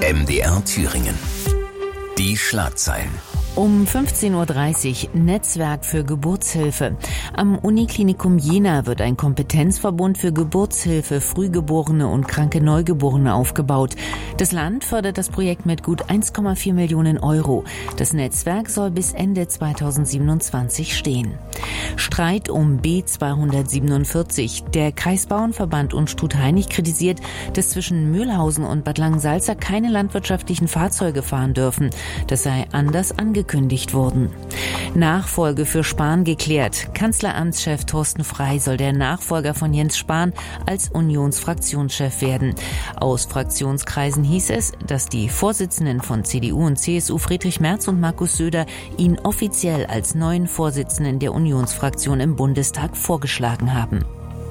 MDR Thüringen. Die Schlagzeilen. Um 15.30 Uhr Netzwerk für Geburtshilfe. Am Uniklinikum Jena wird ein Kompetenzverbund für Geburtshilfe, Frühgeborene und kranke Neugeborene aufgebaut. Das Land fördert das Projekt mit gut 1,4 Millionen Euro. Das Netzwerk soll bis Ende 2027 stehen. Streit um B247. Der Kreisbauernverband und Stut-Heinig kritisiert, dass zwischen Mühlhausen und Bad Langensalza keine landwirtschaftlichen Fahrzeuge fahren dürfen. Das sei anders angekündigt worden. Nachfolge für Spahn geklärt. Kanzleramtschef Thorsten Frey soll der Nachfolger von Jens Spahn als Unionsfraktionschef werden. Aus Fraktionskreisen hieß es, dass die Vorsitzenden von CDU und CSU Friedrich Merz und Markus Söder ihn offiziell als neuen Vorsitzenden der Unionsfraktion im Bundestag vorgeschlagen haben.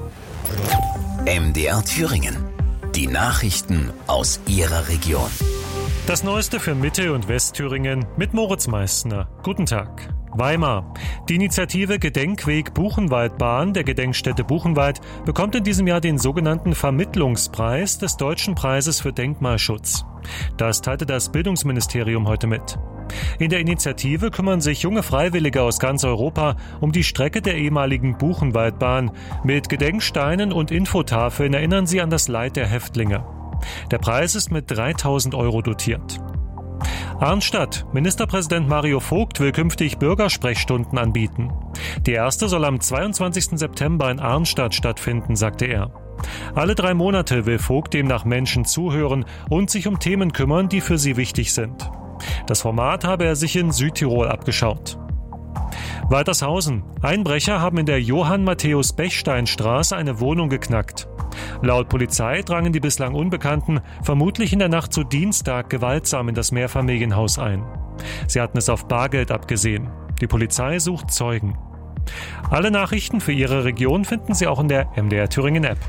MDR Thüringen. Die Nachrichten aus Ihrer Region. Das Neueste für Mitte- und Westthüringen mit Moritz Meissner. Guten Tag. Weimar. Die Initiative Gedenkweg Buchenwaldbahn der Gedenkstätte Buchenwald bekommt in diesem Jahr den sogenannten Vermittlungspreis des Deutschen Preises für Denkmalschutz. Das teilte das Bildungsministerium heute mit. In der Initiative kümmern sich junge Freiwillige aus ganz Europa um die Strecke der ehemaligen Buchenwaldbahn. Mit Gedenksteinen und Infotafeln erinnern sie an das Leid der Häftlinge. Der Preis ist mit 3.000 Euro dotiert. Arnstadt. Ministerpräsident Mario Vogt will künftig Bürgersprechstunden anbieten. Die erste soll am 22. September in Arnstadt stattfinden, sagte er. Alle 3 Monate will Vogt demnach Menschen zuhören und sich um Themen kümmern, die für sie wichtig sind. Das Format habe er sich in Südtirol abgeschaut. Waltershausen. Einbrecher haben in der Johann-Matthäus-Bechstein-Straße eine Wohnung geknackt. Laut Polizei drangen die bislang Unbekannten vermutlich in der Nacht zu Dienstag gewaltsam in das Mehrfamilienhaus ein. Sie hatten es auf Bargeld abgesehen. Die Polizei sucht Zeugen. Alle Nachrichten für Ihre Region finden Sie auch in der MDR Thüringen App.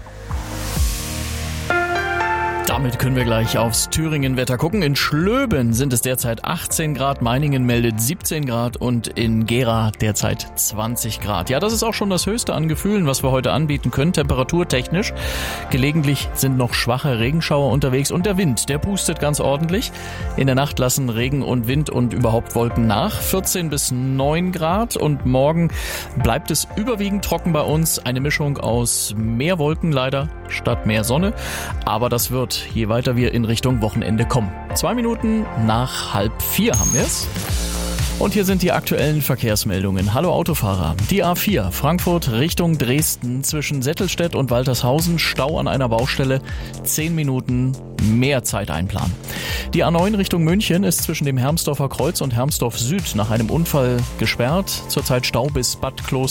Damit können wir gleich aufs Thüringen-Wetter gucken. In Schlöben sind es derzeit 18 Grad, Meiningen meldet 17 Grad und in Gera derzeit 20 Grad. Ja, das ist auch schon das Höchste an Gefühlen, was wir heute anbieten können, temperaturtechnisch. Gelegentlich sind noch schwache Regenschauer unterwegs und der Wind, der pustet ganz ordentlich. In der Nacht lassen Regen und Wind und überhaupt Wolken nach. 14 bis 9 Grad und morgen bleibt es überwiegend trocken bei uns. Eine Mischung aus mehr Wolken leider statt mehr Sonne, aber das wird, je weiter wir in Richtung Wochenende kommen. 2 Minuten nach 3:30 haben wir es. Und hier sind die aktuellen Verkehrsmeldungen. Hallo Autofahrer. Die A4 Frankfurt Richtung Dresden zwischen Settelstedt und Waltershausen. Stau an einer Baustelle. 10 Minuten mehr Zeit einplanen. Die A9 Richtung München ist zwischen dem Hermsdorfer Kreuz und Hermsdorf Süd nach einem Unfall gesperrt. Zurzeit Stau bis Bad Kloster.